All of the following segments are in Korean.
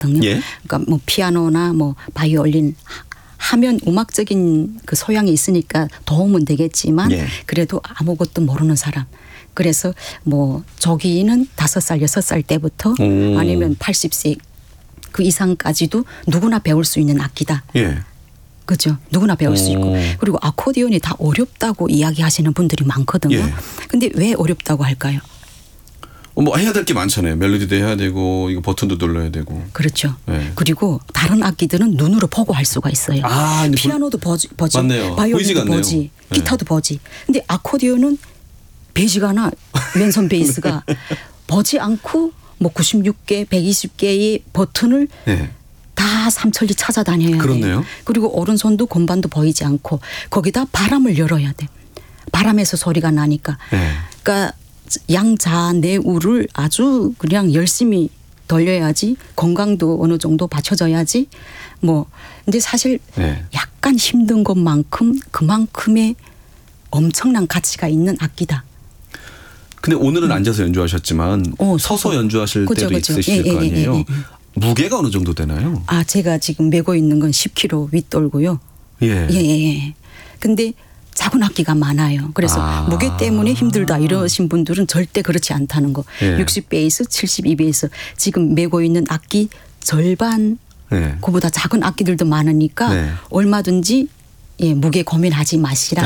예. 그러니까 뭐 피아노나 뭐 바이올린 하면 음악적인 그 소양이 있으니까 도움은 되겠지만 예. 그래도 아무것도 모르는 사람. 그래서 뭐 조기는 5살, 6살 때부터 아니면 80세 그 이상까지도 누구나 배울 수 있는 악기다. 예. 그죠. 누구나 배울 수 있고. 그리고 아코디언이 다 어렵다고 이야기하시는 분들이 많거든요. 예. 근데 왜 어렵다고 할까요? 뭐 해야 될 게 많잖아요. 멜로디도 해야 되고 이거 버튼도 눌러야 되고. 그렇죠. 예. 그리고 다른 악기들은 눈으로 보고 할 수가 있어요. 아, 근데 피아노도 보지, 맞네요. 보이지가 바이올린도 않네요. 보지, 예. 기타도 보지. 근데 아코디언은 베이지가 하나 왼손 베이스가 보지 않고 뭐 96개, 120개의 버튼을 예. 다 삼천리 찾아다녀야 돼요. 그렇네요. 그리고 오른손도 건반도 보이지 않고 거기다 바람을 열어야 돼. 바람에서 소리가 나니까. 예. 그러니까 양자 내우를 아주 그냥 열심히 돌려야지 건강도 어느 정도 받쳐져야지 뭐 근데 사실 예. 약간 힘든 것만큼 그만큼의 엄청난 가치가 있는 악기다. 근데 오늘은 앉아서 연주하셨지만 서서 연주하실 그죠, 때도 그죠. 있으실 거 아니에요. 예. 무게가 어느 정도 되나요? 아 제가 지금 메고 있는 건 10kg 윗돌고요. 예. 예. 근데 작은 악기가 많아요. 그래서 무게 때문에 힘들다 이러신 분들은 절대 그렇지 않다는 거. 예. 60베이스, 72베이스 지금 메고 있는 악기 절반 예. 그보다 작은 악기들도 많으니까 네. 얼마든지 예, 무게 고민하지 마시라.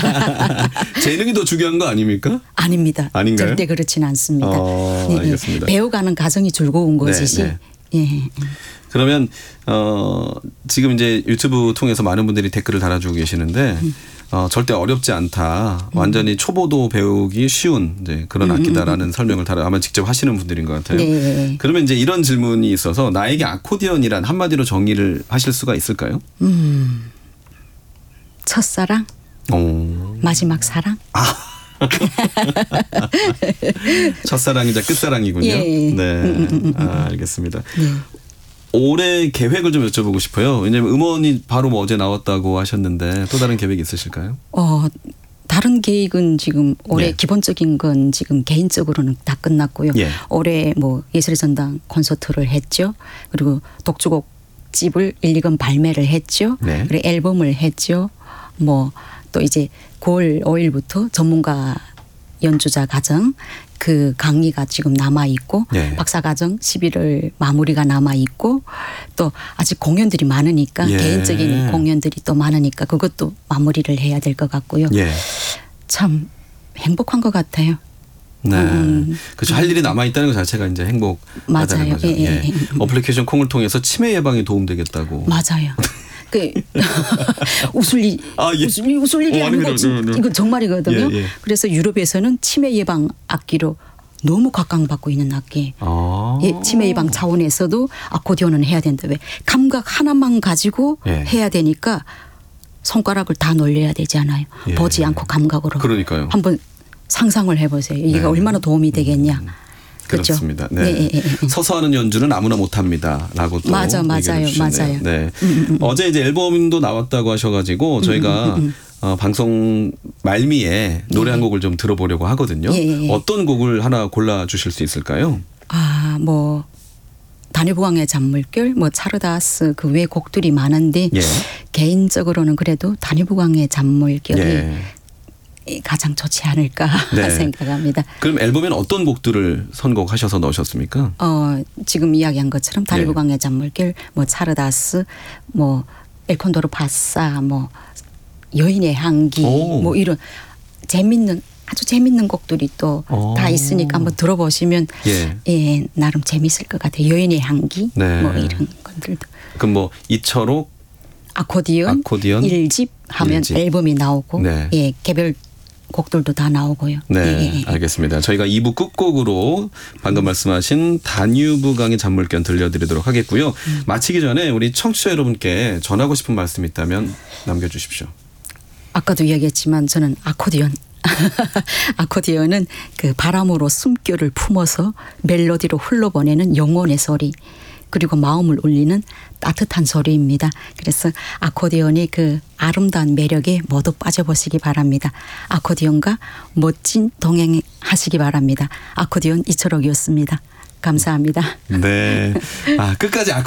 재능이 더 중요한 거 아닙니까? 아닙니다. 아닌가요? 절대 그렇지는 않습니다. 네, 알겠습니다. 배워가는 과정이 즐거운 것이지. 네. 예. 그러면 지금 이제 유튜브 통해서 많은 분들이 댓글을 달아주고 계시는데 절대 어렵지 않다. 완전히 초보도 배우기 쉬운 이제 그런 악기다라는 설명을 아마 직접 하시는 분들인 것 같아요. 네. 그러면 이제 이런 질문이 있어서 나에게 아코디언이란 한마디로 정의를 하실 수가 있을까요? 첫사랑, 마지막 사랑. 첫사랑이자 끝사랑이군요. 예. 네. 알겠습니다. 네. 올해 계획을 좀 여쭤보고 싶어요. 왜냐하면 음원이 바로 뭐 어제 나왔다고 하셨는데 또 다른 계획이 있으실까요? 다른 계획은 지금 올해 네. 기본적인 건 지금 개인적으로는 다 끝났고요. 예. 올해 뭐 예술의 전당 콘서트를 했죠. 그리고 독주곡 집을 1, 2권 발매를 했죠. 네. 그리고 앨범을 했죠. 뭐 또 이제 9월 5일부터 전문가 연주자 과정 그 강의가 지금 남아 있고 네. 박사 과정 11월 마무리가 남아 있고 또 아직 공연들이 많으니까 예. 개인적인 공연들이 또 많으니까 그것도 마무리를 해야 될 것 같고요. 예. 참 행복한 것 같아요. 네. 그렇죠. 할 일이 남아 있다는 것 자체가 이제 행복하다는 맞아요. 거죠. 예. 어플리케이션 콩을 통해서 치매 예방에 도움되겠다고. 맞아요. 웃을 일, 예. 웃을 일이 아니고 아닙니다. 이거 정말이거든요. 예. 그래서 유럽에서는 치매 예방 악기로 너무 각광받고 있는 악기. 예, 치매 예방 차원에서도 아코디언은 해야 된다. 왜? 감각 하나만 가지고 예. 해야 되니까 손가락을 다 놀려야 되잖아요. 예. 보지 않고 감각으로. 그러니까요. 한번 상상을 해보세요. 이게 네. 얼마나 도움이 되겠냐. 그렇죠? 그렇습니다. 네. 서서 하는 연주는 아무나 못합니다라고 또 맞아요. 얘기를 주셨네요. 네. 어제 이제 앨범도 나왔다고 하셔가지고 저희가 방송 말미에 노래 한 곡을 좀 들어보려고 하거든요. 어떤 곡을 하나 골라주실 수 있을까요? 뭐 다뉴브강의 잔물결, 뭐 차르다스 그 외 곡들이 많은데 예. 개인적으로는 그래도 다뉴브강의 잔물결이 예. 가장 좋지 않을까 네. 생각합니다. 그럼 앨범에는 어떤 곡들을 선곡하셔서 넣으셨습니까? 지금 이야기한 것처럼 다뉴브강의 잔물결, 뭐 차르다스, 뭐 엘콘도르 바사, 뭐 여인의 향기, 뭐 이런 아주 재밌는 곡들이 또 다 있으니까 한번 들어보시면 예, 나름 재밌을 것 같아요. 여인의 향기, 네. 뭐 이런 것들도. 그럼 뭐 이철옥 아코디언 1집 하면 1집. 앨범이 나오고 네. 예, 개별 곡들도 다 나오고요. 네, 알겠습니다. 저희가 2부 끝곡으로 방금 말씀하신 다뉴브강의 잔물결 들려드리도록 하겠고요. 마치기 전에 우리 청취자 여러분께 전하고 싶은 말씀 있다면 남겨주십시오. 아까도 이야기했지만 저는 아코디언. 아코디언은 그 바람으로 숨결을 품어서 멜로디로 흘러보내는 영혼의 소리. 그리고 마음을 울리는 따뜻한 소리입니다. 그래서 아코디언의 그 아름다운 매력에 모두 빠져보시기 바랍니다. 아코디언과 멋진 동행하시기 바랍니다. 아코디언 이철옥이었습니다. 감사합니다. 네. 끝까지